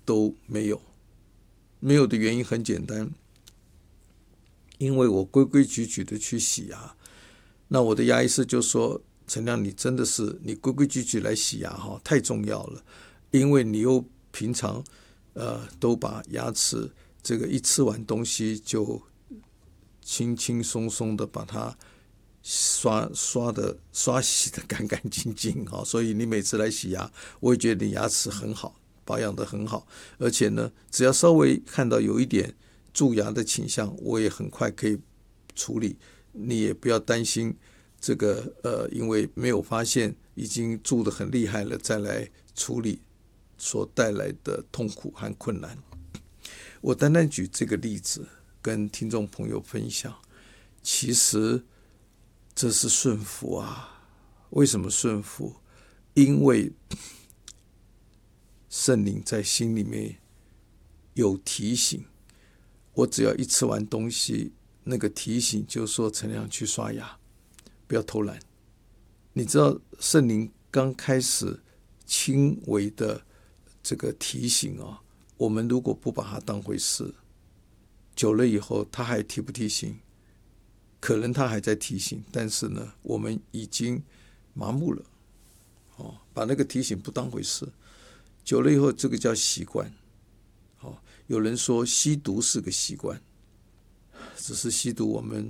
都没有。没有的原因很简单，因为我规规矩矩的去洗牙。那我的牙医师就说，陈亮，你真的是你规规矩矩来洗牙太重要了，因为你又平常都把牙齿这个一吃完东西就轻轻松松的把它刷洗的干干净净，所以你每次来洗牙，我也觉得你牙齿很好，保养的很好，而且呢，只要稍微看到有一点蛀牙的倾向，我也很快可以处理，你也不要担心这个因为没有发现已经蛀得很厉害了，再来处理所带来的痛苦和困难。我单单举这个例子跟听众朋友分享，其实这是顺服啊。为什么顺服？因为圣灵在心里面有提醒，我只要一吃完东西，那个提醒就说陈亮去刷牙，不要偷懒。你知道圣灵刚开始轻微的这个提醒我们如果不把它当回事，久了以后他还提不提醒？可能他还在提醒，但是呢，我们已经麻木了，把那个提醒不当回事。久了以后，这个叫习惯。有人说吸毒是个习惯，只是吸毒我们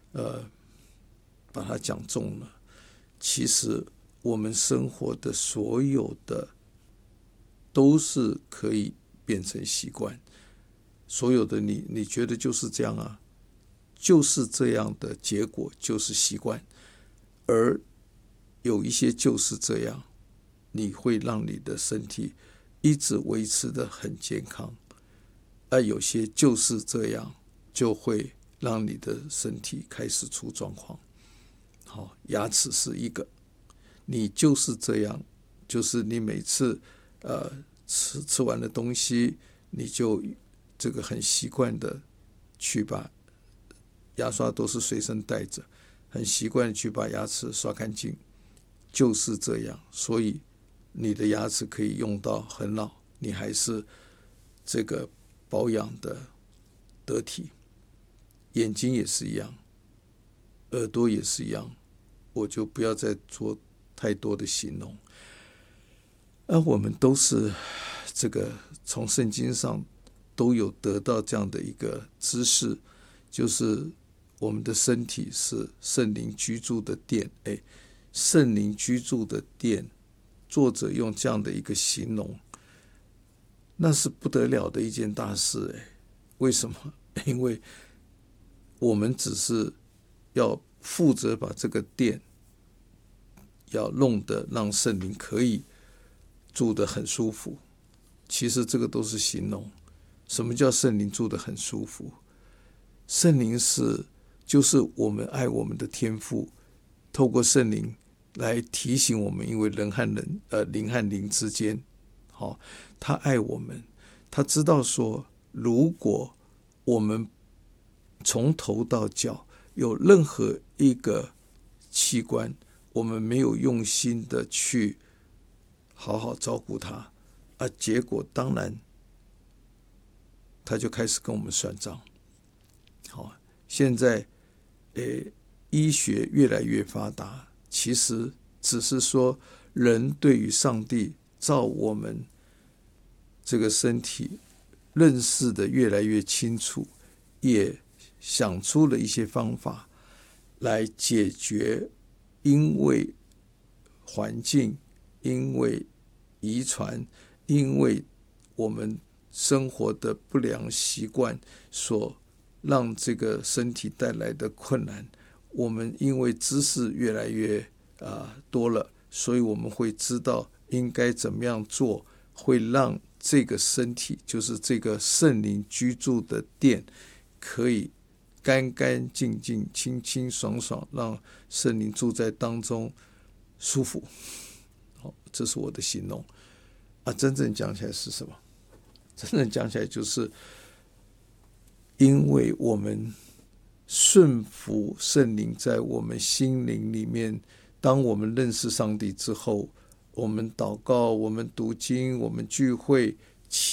把它讲重了。其实我们生活的所有的都是可以变成习惯，所有的你觉得就是这样啊，就是这样的结果就是习惯，而有一些就是这样，你会让你的身体一直维持得很健康，而有些就是这样，就会让你的身体开始出状况。好，牙齿是一个，你就是这样，就是你每次吃完的东西，你就这个很习惯的去把牙刷都是随身带着，很习惯的去把牙齿刷干净，就是这样。所以你的牙齿可以用到很老，你还是这个保养的得体。眼睛也是一样，耳朵也是一样，我就不要再做太多的形容。而我们都是这个从圣经上都有得到这样的一个知识，就是我们的身体是圣灵居住的殿。圣灵居住的殿，作者用这样的一个形容，那是不得了的一件大事。为什么？因为我们只是要负责把这个殿要弄得让圣灵可以住得很舒服。其实这个都是形容。什么叫圣灵住得很舒服？圣灵就是我们爱我们的天父，透过圣灵来提醒我们，因为人和人灵和灵之间他爱我们，他知道说，如果我们从头到脚有任何一个器官我们没有用心的去好好照顾它结果当然他就开始跟我们算账。现在医学越来越发达，其实只是说人对于上帝照我们这个身体认识的越来越清楚，也想出了一些方法来解决因为环境、因为遗传、因为我们生活的不良习惯所让这个身体带来的困难。我们因为知识越来越多了，所以我们会知道应该怎么样做，会让这个身体，就是这个圣灵居住的殿，可以干干净净、清清爽爽，让圣灵住在当中舒服。这是我的形容真正讲起来是什么？真正讲起来就是因为我们顺服圣灵在我们心灵里面，当我们认识上帝之后，我们祷告，我们读经，我们聚会，